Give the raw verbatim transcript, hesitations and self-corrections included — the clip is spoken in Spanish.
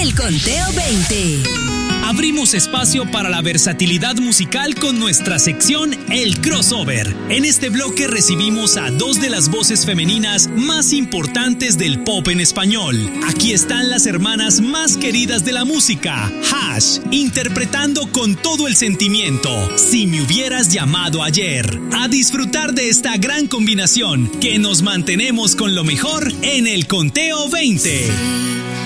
El Conteo veinte. Abrimos espacio para la versatilidad musical con nuestra sección El Crossover. En este bloque recibimos a dos de las voces femeninas más importantes del pop en español. Aquí están las hermanas más queridas de la música, Hash, interpretando con todo el sentimiento Si me hubieras llamado ayer. A disfrutar de esta gran combinación que nos mantenemos con lo mejor en El Conteo veinte.